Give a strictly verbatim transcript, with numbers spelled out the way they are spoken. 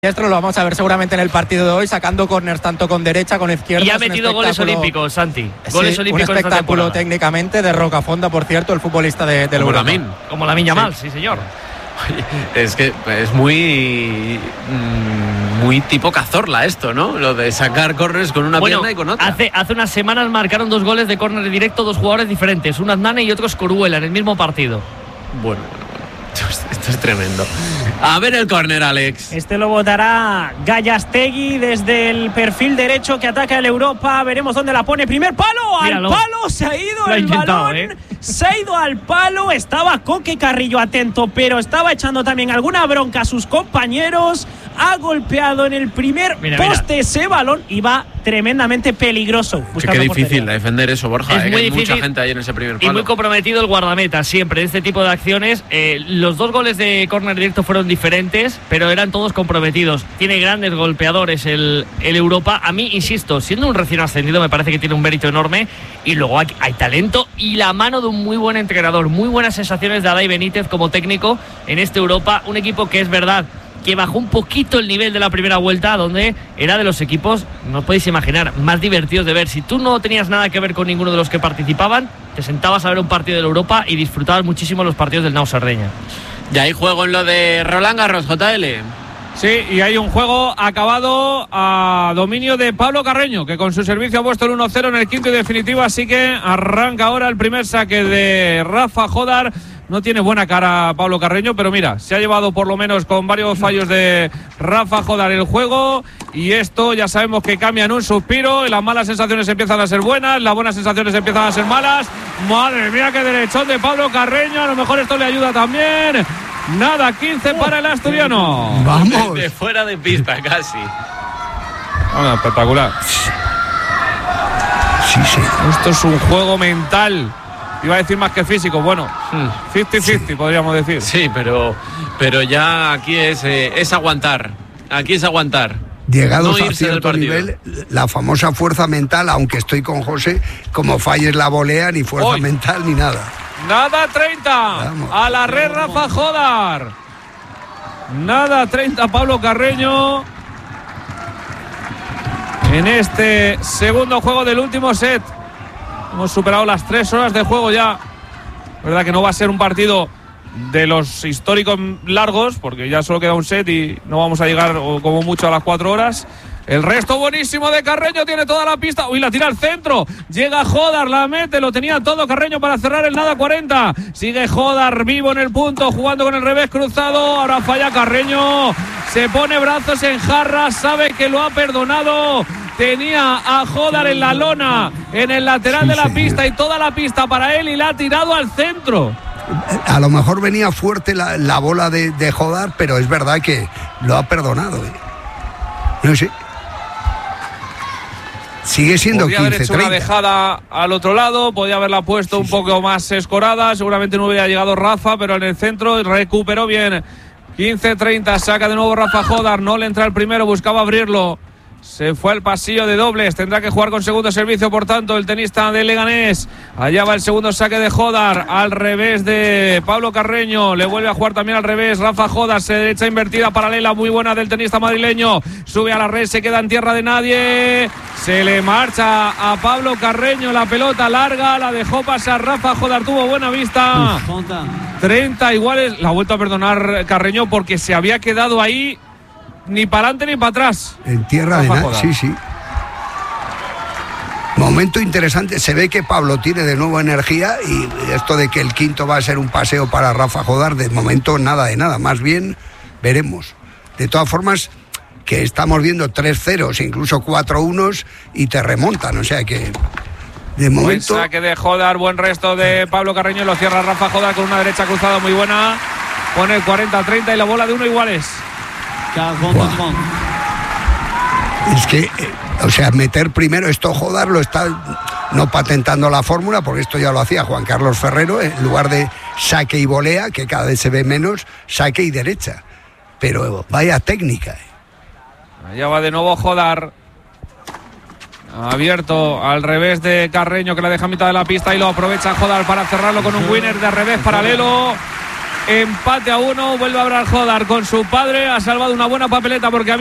Esto lo vamos a ver seguramente en el partido de hoy, sacando córners tanto con derecha, con izquierda. Y ha metido goles olímpicos, Santi. Goles sí, olímpicos. Un espectáculo técnicamente de Rocafonda, por cierto, el futbolista de, del Como Europa. Lamin. Como Lamin Yamal, sí. sí, señor. Es que es muy muy tipo Cazorla esto, ¿no? Lo de sacar córners con una bueno, pierna y con otra. Hace, hace unas semanas marcaron dos goles de córner directo dos jugadores diferentes, un Aznane y otro Scoruela en el mismo partido. Bueno, bueno, bueno. Esto, esto es tremendo. A ver el córner, Alex. Este lo botará Gallastegui desde el perfil derecho que ataca el Europa. Veremos dónde la pone. Primer palo, Míralo. al palo, se ha ido Lo el ha balón. ¿eh? Se ha ido al palo. Estaba Coque Carrillo atento, pero estaba echando también alguna bronca a sus compañeros. Ha golpeado en el primer mira, poste mira. ese balón y va tremendamente peligroso. Sí, qué difícil defender eso, Borja. Es eh, muy que hay difícil. Mucha gente ahí en ese primer palo. Y muy comprometido el guardameta siempre en este tipo de acciones. Eh, los dos goles de córner directo fueron diferentes, pero eran todos comprometidos. Tiene grandes golpeadores el, el Europa. A mí, insisto, siendo un recién ascendido, me parece que tiene un mérito enorme. Y luego hay, hay talento y la mano de un muy buen entrenador. Muy buenas sensaciones de Adai Benítez como técnico en este Europa. Un equipo que es verdad que bajó un poquito el nivel de la primera vuelta, donde era de los equipos, no os podéis imaginar, más divertidos de ver. Si tú no tenías nada que ver con ninguno de los que participaban, te sentabas a ver un partido de la Europa y disfrutabas muchísimo los partidos del Nau Sardeña. Y hay juego en lo de Roland Garros, J L. Sí, y hay un juego acabado a dominio de Pablo Carreño, que con su servicio ha puesto el uno cero en el quinto y definitivo, así que arranca ahora el primer saque de Rafa Jodar. No tiene buena cara Pablo Carreño, pero mira, se ha llevado por lo menos con varios fallos de Rafa Jodar el juego, y esto ya sabemos que cambia en un suspiro y las malas sensaciones empiezan a ser buenas, las buenas sensaciones empiezan a ser malas. Madre mía, qué derechón de Pablo Carreño, a lo mejor esto le ayuda también. Nada, quince para el asturiano. Vamos. De fuera de pista, casi. Bueno, espectacular. Sí, sí. Esto es un juego mental. Iba a decir más que físico, bueno, cincuenta cincuenta sí. Podríamos decir. Sí, pero, pero ya aquí es, eh, es aguantar. Aquí es aguantar. Llegados no a cierto nivel, la famosa fuerza mental, aunque estoy con José, como falles la volea, ni fuerza Hoy. mental ni nada. Nada treinta. Vamos. A la red Rafa Jodar. Nada treinta Pablo Carreño. En este segundo juego del último set. Hemos superado las tres horas de juego ya. Verdad que no va a ser un partido de los históricos largos, porque ya solo queda un set y no vamos a llegar como mucho a las cuatro horas. El resto buenísimo de Carreño, tiene toda la pista. Uy, la tira al centro. Llega Jodar, la mete, lo tenía todo Carreño para cerrar el nada cuarenta. Sigue Jodar vivo en el punto, jugando con el revés cruzado. Ahora falla Carreño. Se pone brazos en jarra, sabe que lo ha perdonado. Tenía a Jodar en la lona, en el lateral sí, de la señor. pista, y toda la pista para él, y la ha tirado al centro. A lo mejor venía fuerte la, la bola de, de Jodar, pero es verdad que lo ha perdonado. ¿eh? No sé. Sigue siendo podía quince, haber hecho treinta. Una dejada al otro lado, podía haberla puesto sí, un poco sí. más escorada, seguramente no hubiera llegado Rafa, pero en el centro recuperó bien. quince treinta, saca de nuevo Rafa Jodar, no le entra el primero, buscaba abrirlo. Se fue al pasillo de dobles, tendrá que jugar con segundo servicio, por tanto, el tenista de Leganés. Allá va el segundo saque de Jodar, al revés de Pablo Carreño. Le vuelve a jugar también al revés Rafa Jodar, se derecha invertida paralela, muy buena del tenista madrileño. Sube a la red, se queda en tierra de nadie. Se le marcha a Pablo Carreño la pelota larga, la dejó pasar Rafa Jodar, tuvo buena vista. Uf, treinta iguales, la ha vuelto a perdonar Carreño porque se había quedado ahí. Ni para adelante ni para atrás. En tierra de nada, sí, sí. Momento interesante. Se ve que Pablo tiene de nuevo energía, y esto de que el quinto va a ser un paseo para Rafa Jodar, de momento nada de nada. Más bien veremos. De todas formas, que estamos viendo tres ceros, incluso cuatro unos, y te remontan. O sea que de momento. Buen saque de Jodar, buen resto de Pablo Carreño. Lo cierra Rafa Jodar con una derecha cruzada muy buena. Pone el cuarenta treinta y la bola de uno iguales. Wow. Es que, eh, o sea, meter primero esto Jodar lo está no patentando la fórmula, porque esto ya lo hacía Juan Carlos Ferrero, en lugar de saque y volea, que cada vez se ve menos, saque y derecha. Pero vaya técnica. Eh. Allá va de nuevo Jodar. Abierto al revés de Carreño, que la deja a mitad de la pista y lo aprovecha Jodar para cerrarlo con un winner de revés paralelo. empate a uno. Vuelve a hablar Jodar con su padre. Ha salvado una buena papeleta porque había